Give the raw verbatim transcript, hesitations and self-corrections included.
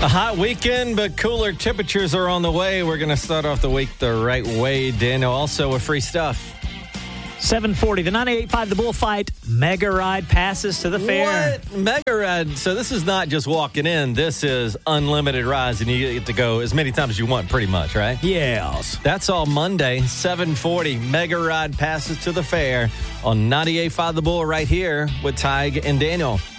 A hot weekend, but cooler temperatures are on the way. We're going to start off the week the right way, Daniel. Also with free stuff. seven forty, the ninety-eight point five The Bullfight Mega Ride passes to the fair. What? Mega Ride. So this is not just walking in. This is unlimited rides, and you get to go as many times as you want, pretty much, right? Yes. That's all Monday, seven forty. Mega Ride passes to the fair on ninety-eight point five The Bull right here with Tig and Daniel.